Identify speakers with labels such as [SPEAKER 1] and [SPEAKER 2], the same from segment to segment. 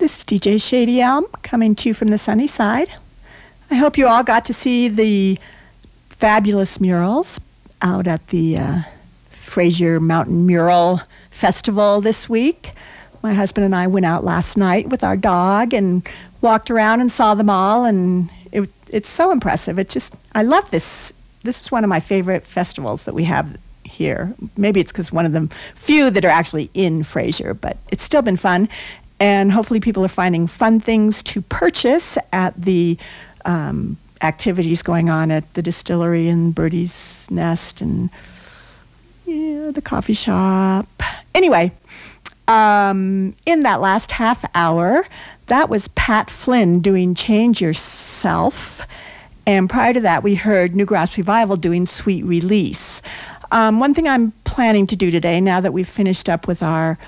[SPEAKER 1] This is DJ Shady Elm coming to you from the sunny side. I hope you all got to see the fabulous murals out at the Fraser Mountain Mural Festival this week. My husband and I went out last night with our dog and walked around and saw them all, and it's so impressive. I love this. This is one of my favorite festivals that we have here. Maybe it's because one of the few that are actually in Fraser, but it's still been fun. And hopefully people are finding fun things to purchase at the activities going on at the distillery and Birdie's Nest and the coffee shop. Anyway, in that last half hour, that was Pat Flynn doing Change Yourself. And prior to that, we heard Newgrass Revival doing Sweet Release. One thing I'm planning to do today, now that we've finished up with our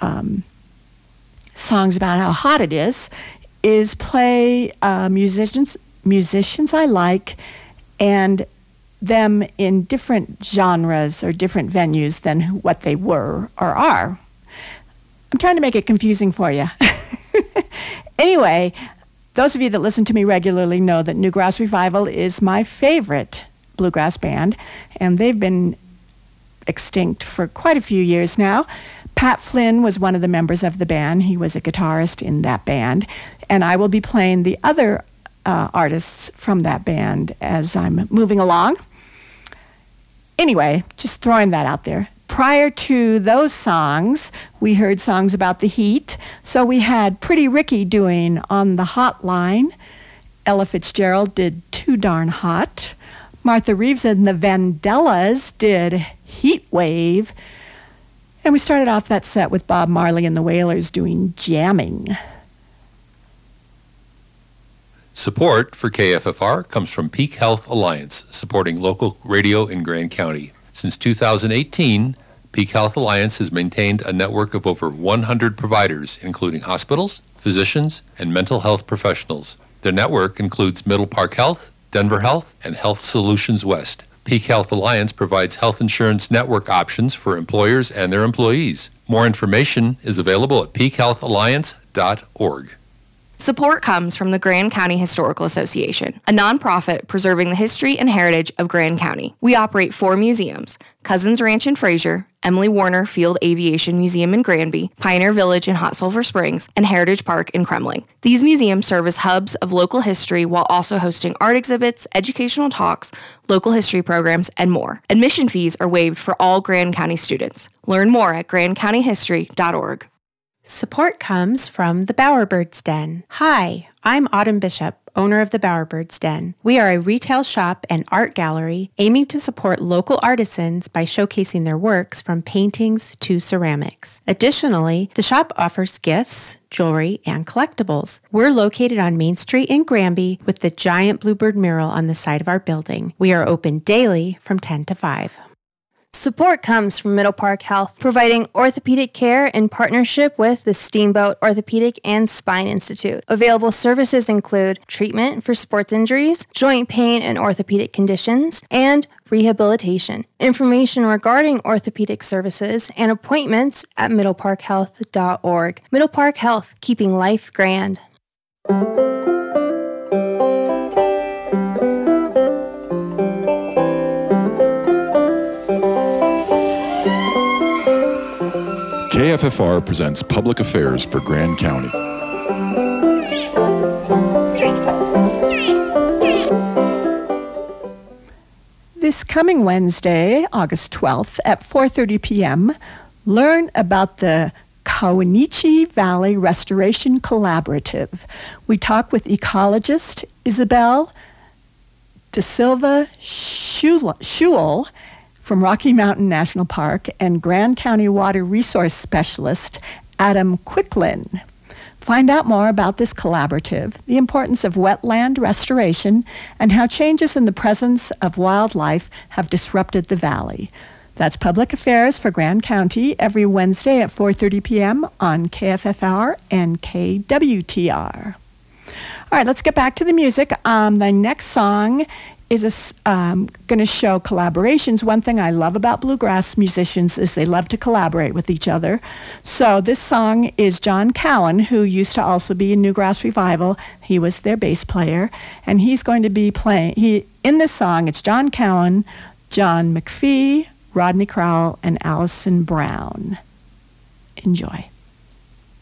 [SPEAKER 1] songs about how hot it is play musicians I like and them in different genres or different venues than what they were or are. I'm trying to make it confusing for you. Anyway, those of you that listen to me regularly know that Newgrass Revival is my favorite bluegrass band, and they've been extinct for quite a few years now. Pat Flynn was one of the members of the band. He was a guitarist in that band, and I will be playing the other artists from that band as I'm moving along. Anyway, just throwing that out there. Prior to those songs, we heard songs about the heat. So we had Pretty Ricky doing On the Hotline. Ella Fitzgerald did Too Darn Hot. Martha Reeves and the Vandellas did Heat Wave. And we started off that set with Bob Marley and the Wailers doing Jamming.
[SPEAKER 2] Support for KFFR comes from Peak Health Alliance, supporting local radio in Grand County. Since 2018, Peak Health Alliance has maintained a network of over 100 providers, including hospitals, physicians, and mental health professionals. Their network includes Middle Park Health, Denver Health, and Health Solutions West. Peak Health Alliance provides health insurance network options for employers and their employees. More information is available at peakhealthalliance.org.
[SPEAKER 3] Support comes from the Grand County Historical Association, a nonprofit preserving the history and heritage of Grand County. We operate 4 museums: Cousins Ranch in Fraser, Emily Warner Field Aviation Museum in Granby, Pioneer Village in Hot Sulphur Springs, and Heritage Park in Kremling. These museums serve as hubs of local history while also hosting art exhibits, educational talks, local history programs, and more. Admission fees are waived for all Grand County students. Learn more at grandcountyhistory.org.
[SPEAKER 4] Support comes from the Bowerbirds Den. Hi, I'm Autumn Bishop, owner of the Bowerbirds Den. We are a retail shop and art gallery aiming to support local artisans by showcasing their works from paintings to ceramics. Additionally, the shop offers gifts, jewelry, and collectibles. We're located on Main Street in Granby with the giant bluebird mural on the side of our building. We are open daily from 10 to 5.
[SPEAKER 5] Support comes from Middle Park Health, providing orthopedic care in partnership with the Steamboat Orthopedic and Spine Institute. Available services include treatment for sports injuries, joint pain and orthopedic conditions, and rehabilitation. Information regarding orthopedic services and appointments at middleparkhealth.org. Middle Park Health, keeping life grand.
[SPEAKER 6] KFFR presents Public Affairs for Grand County.
[SPEAKER 1] This coming Wednesday, August 12th at 4:30 p.m., learn about the Kawanichi Valley Restoration Collaborative. We talk with ecologist Isabel De Silva Schewel from Rocky Mountain National Park and Grand County Water Resource Specialist Adam Quicklin. Find out more about this collaborative, the importance of wetland restoration, and how changes in the presence of wildlife have disrupted the valley. That's Public Affairs for Grand County every Wednesday at 4:30 p.m. on KFFR and KWTR. All right, let's get back to the music. The next song is going to show collaborations. One thing I love about bluegrass musicians is they love to collaborate with each other. So this song is John Cowan, who used to also be in Newgrass Revival. He was their bass player, and he's going to be playing. In this song, it's John Cowan, John McPhee, Rodney Crowell, and Allison Brown. Enjoy.